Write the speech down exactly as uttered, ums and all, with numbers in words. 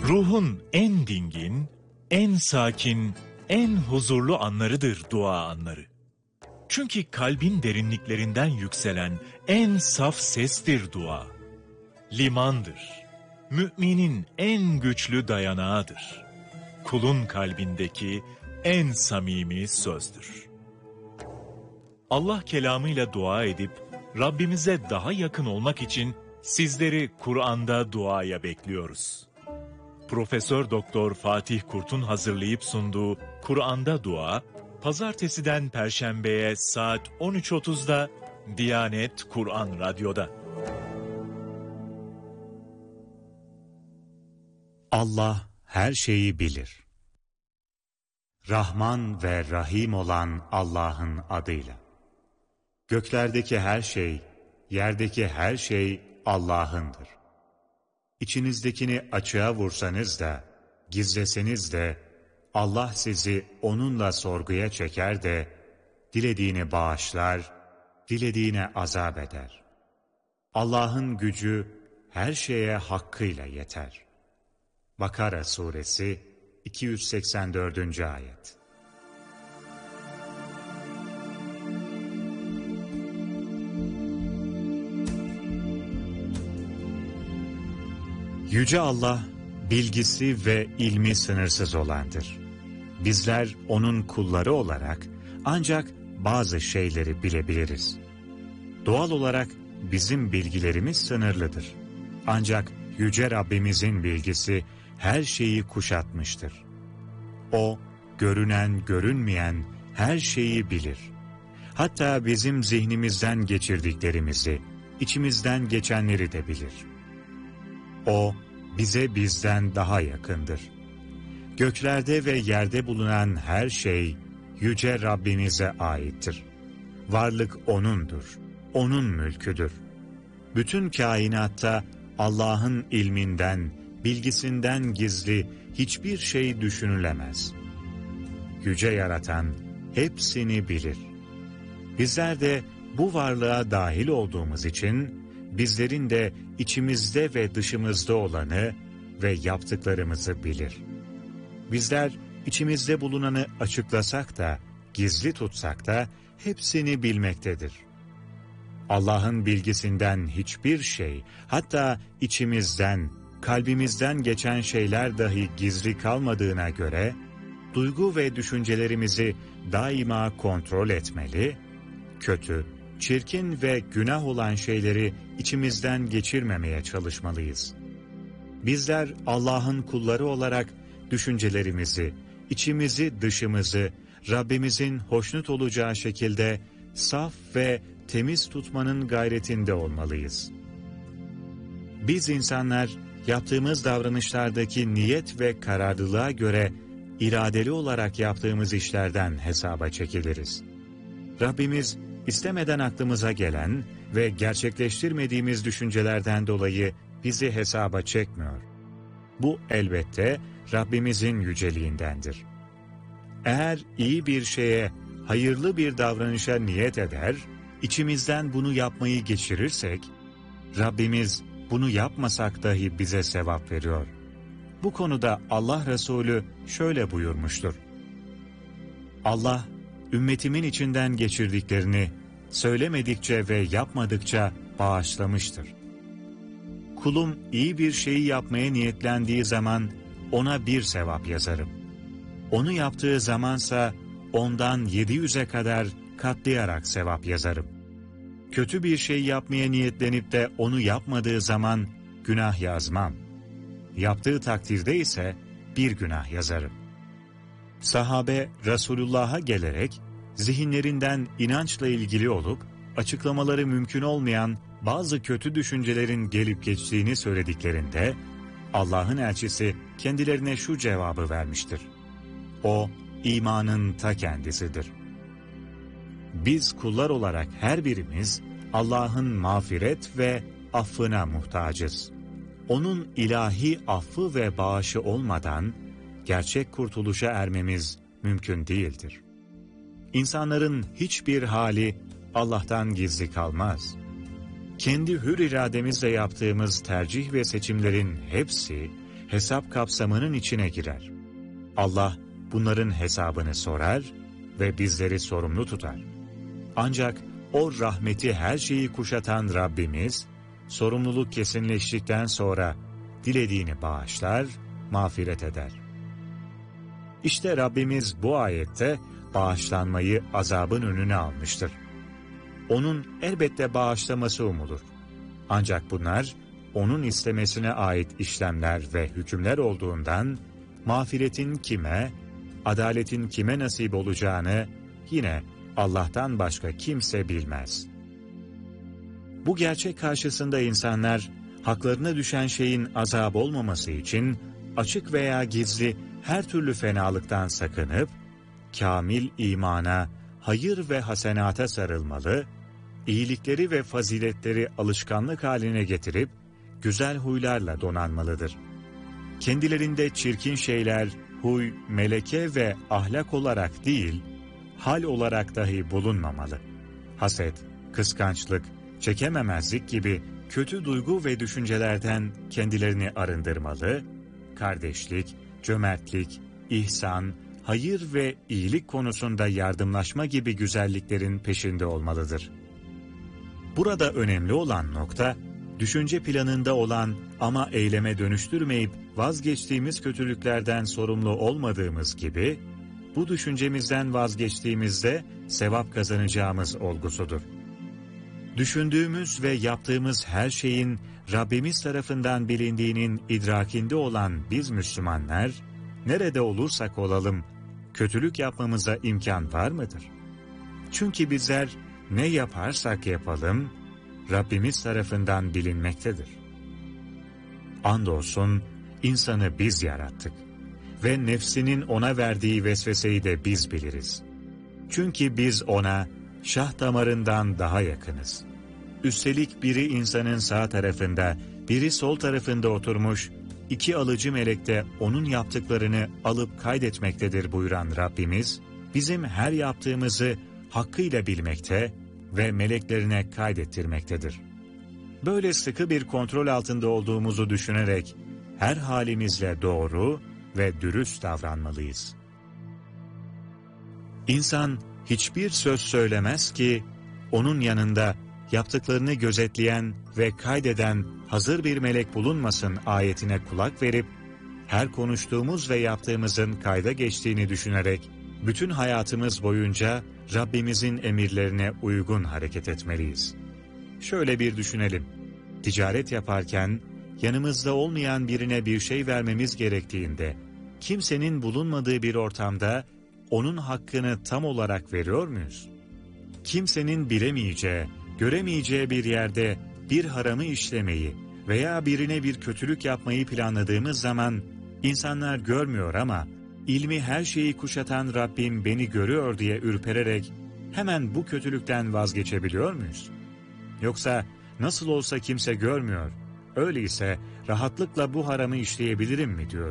Ruhun en dingin, en sakin, en huzurlu anlarıdır dua anları. Çünkü kalbin derinliklerinden yükselen en saf sestir dua. Limandır. Müminin en güçlü dayanağıdır. Kulun kalbindeki en samimi sözdür. Allah kelamıyla dua edip Rabbimize daha yakın olmak için sizleri Kur'an'da duaya bekliyoruz. Profesör Doktor Fatih Kurt'un hazırlayıp sunduğu Kur'an'da Dua, Pazartesiden Perşembe'ye saat on üç otuzda Diyanet Kur'an Radyo'da. Allah her şeyi bilir. Rahman ve Rahim olan Allah'ın adıyla. Göklerdeki her şey, yerdeki her şey Allah'ındır. İçinizdekini açığa vursanız da, gizleseniz de, Allah sizi onunla sorguya çeker de, dilediğini bağışlar, dilediğine azap eder. Allah'ın gücü her şeye hakkıyla yeter. Bakara Suresi iki yüz seksen dördüncü ayet. Yüce Allah, bilgisi ve ilmi sınırsız olandır. Bizler O'nun kulları olarak ancak bazı şeyleri bilebiliriz. Doğal olarak bizim bilgilerimiz sınırlıdır. Ancak Yüce Rabbimizin bilgisi her şeyi kuşatmıştır. O, görünen görünmeyen her şeyi bilir. Hatta bizim zihnimizden geçirdiklerimizi, içimizden geçenleri de bilir. O, bize bizden daha yakındır. Göklerde ve yerde bulunan her şey, Yüce Rabbimize aittir. Varlık O'nundur, O'nun mülküdür. Bütün kainatta Allah'ın ilminden, bilgisinden gizli hiçbir şey düşünülemez. Yüce Yaratan hepsini bilir. Bizler de bu varlığa dahil olduğumuz için, bizlerin de içimizde ve dışımızda olanı ve yaptıklarımızı bilir. Bizler içimizde bulunanı açıklasak da, gizli tutsak da hepsini bilmektedir. Allah'ın bilgisinden hiçbir şey, hatta içimizden, kalbimizden geçen şeyler dahi gizli kalmadığına göre, duygu ve düşüncelerimizi daima kontrol etmeli, kötü, çirkin ve günah olan şeyleri içimizden geçirmemeye çalışmalıyız. Bizler Allah'ın kulları olarak düşüncelerimizi, içimizi, dışımızı Rabbimizin hoşnut olacağı şekilde saf ve temiz tutmanın gayretinde olmalıyız. Biz insanlar yaptığımız davranışlardaki niyet ve kararlılığa göre iradeli olarak yaptığımız işlerden hesaba çekiliriz. Rabbimiz istemeden aklımıza gelen ve gerçekleştirmediğimiz düşüncelerden dolayı bizi hesaba çekmiyor. Bu elbette Rabbimizin yüceliğindendir. Eğer iyi bir şeye, hayırlı bir davranışa niyet eder, içimizden bunu yapmayı geçirirsek, Rabbimiz bunu yapmasak dahi bize sevap veriyor. Bu konuda Allah Resulü şöyle buyurmuştur. Allah, ümmetimin içinden geçirdiklerini söylemedikçe ve yapmadıkça bağışlamıştır. Kulum iyi bir şeyi yapmaya niyetlendiği zaman ona bir sevap yazarım. Onu yaptığı zamansa ondan yedi yüze kadar katlayarak sevap yazarım. Kötü bir şey yapmaya niyetlenip de onu yapmadığı zaman günah yazmam. Yaptığı takdirde ise bir günah yazarım. Sahabe Resulullah'a gelerek zihinlerinden inançla ilgili olup açıklamaları mümkün olmayan bazı kötü düşüncelerin gelip geçtiğini söylediklerinde Allah'ın elçisi kendilerine şu cevabı vermiştir. O, imanın ta kendisidir. Biz kullar olarak her birimiz Allah'ın mağfiret ve affına muhtacız. O'nun ilahi affı ve bağışı olmadan gerçek kurtuluşa ermemiz mümkün değildir. İnsanların hiçbir hali Allah'tan gizli kalmaz. Kendi hür irademizle yaptığımız tercih ve seçimlerin hepsi hesap kapsamının içine girer. Allah bunların hesabını sorar ve bizleri sorumlu tutar. Ancak o rahmeti her şeyi kuşatan Rabbimiz, sorumluluk kesinleştikten sonra dilediğini bağışlar, mağfiret eder. İşte Rabbimiz bu ayette bağışlanmayı azabın önüne almıştır. Onun elbette bağışlaması umulur. Ancak bunlar, onun istemesine ait işlemler ve hükümler olduğundan, mağfiretin kime, adaletin kime nasip olacağını yine Allah'tan başka kimse bilmez. Bu gerçek karşısında insanlar, haklarına düşen şeyin azap olmaması için, açık veya gizli her türlü fenalıktan sakınıp, kamil imana, hayır ve hasenata sarılmalı, iyilikleri ve faziletleri alışkanlık haline getirip, güzel huylarla donanmalıdır. Kendilerinde çirkin şeyler, huy, meleke ve ahlak olarak değil, hal olarak dahi bulunmamalı. Haset, kıskançlık, çekememezlik gibi kötü duygu ve düşüncelerden kendilerini arındırmalı, kardeşlik, cömertlik, ihsan, hayır ve iyilik konusunda yardımlaşma gibi güzelliklerin peşinde olmalıdır. Burada önemli olan nokta, düşünce planında olan ama eyleme dönüştürmeyip vazgeçtiğimiz kötülüklerden sorumlu olmadığımız gibi, bu düşüncemizden vazgeçtiğimizde sevap kazanacağımız olgusudur. Düşündüğümüz ve yaptığımız her şeyin Rabbimiz tarafından bilindiğinin idrakinde olan biz Müslümanlar, nerede olursak olalım, kötülük yapmamıza imkan var mıdır? Çünkü bizler ne yaparsak yapalım, Rabbimiz tarafından bilinmektedir. Andolsun insanı biz yarattık ve nefsinin ona verdiği vesveseyi de biz biliriz. Çünkü biz ona şah damarından daha yakınız. Üstelik biri insanın sağ tarafında, biri sol tarafında oturmuş, iki alıcı melek de onun yaptıklarını alıp kaydetmektedir buyuran Rabbimiz, bizim her yaptığımızı hakkıyla bilmekte ve meleklerine kaydettirmektedir. Böyle sıkı bir kontrol altında olduğumuzu düşünerek her halimizle doğru ve dürüst davranmalıyız. İnsan hiçbir söz söylemez ki onun yanında yaptıklarını gözetleyen ve kaydeden hazır bir melek bulunmasın ayetine kulak verip her konuştuğumuz ve yaptığımızın kayda geçtiğini düşünerek bütün hayatımız boyunca Rabbimizin emirlerine uygun hareket etmeliyiz. Şöyle bir düşünelim. Ticaret yaparken yanımızda olmayan birine bir şey vermemiz gerektiğinde kimsenin bulunmadığı bir ortamda onun hakkını tam olarak veriyor muyuz? Kimsenin bilemeyeceği, göremeyeceği bir yerde bir haramı işlemeyi veya birine bir kötülük yapmayı planladığımız zaman insanlar görmüyor ama ilmi her şeyi kuşatan Rabbim beni görüyor diye ürpererek hemen bu kötülükten vazgeçebiliyor muyuz? Yoksa nasıl olsa kimse görmüyor, öyleyse rahatlıkla bu haramı işleyebilirim mi diyor.